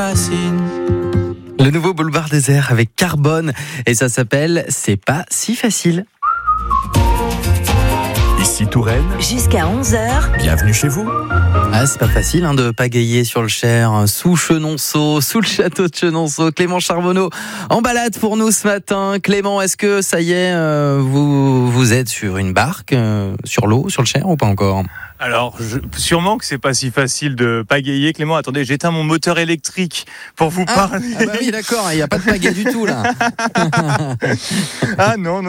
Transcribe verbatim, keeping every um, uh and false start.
Le nouveau boulevard désert avec Carbone et ça s'appelle C'est pas si facile. Ici Touraine, Jusqu'à onze heures. bienvenue chez vous. Ah, c'est pas facile hein, de pagayer sur le Cher, sous Chenonceau, sous le château de Chenonceau. Clément Charbonneau en balade pour nous ce matin. Clément, est-ce que ça y est, euh, vous, vous êtes sur une barque, euh, sur l'eau, sur le Cher ou pas encore ? Alors, je, sûrement que c'est pas si facile de pagayer. Clément, attendez, j'éteins mon moteur électrique pour vous ah, parler. Ah bah oui, d'accord, il n'y a pas de pagaie du tout là. Ah non, non.